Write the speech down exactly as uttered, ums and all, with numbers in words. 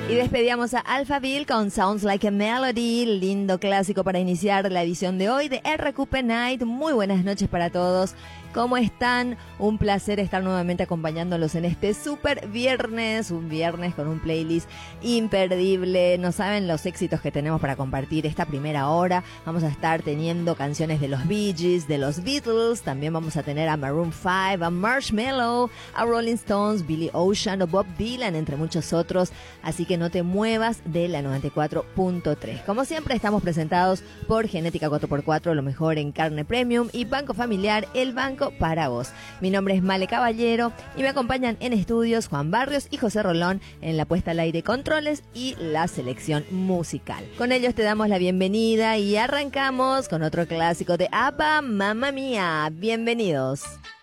Y despedíamos a Alphaville con Sounds Like a Melody, lindo clásico para iniciar la edición de hoy de R Q P Night. Muy buenas noches para todos. ¿Cómo están? Un placer estar nuevamente acompañándolos en este super viernes, un viernes con un playlist imperdible. No saben los éxitos que tenemos para compartir esta primera hora. Vamos a estar teniendo canciones de los Bee Gees, de los Beatles, también vamos a tener a Maroon five, a Marshmello, a Rolling Stones, Billy Ocean o Bob Dylan, entre muchos otros. Así que no te muevas de la noventa y cuatro punto tres. Como siempre, estamos presentados por Genética cuatro por cuatro, lo mejor en carne premium, y Banco Familiar, el banco para vos. Mi nombre es Male Caballero y me acompañan en estudios Juan Barrios y José Rolón en la puesta al aire, controles y la selección musical. Con ellos te damos la bienvenida y arrancamos con otro clásico de ABBA, Mamma Mía. Bienvenidos.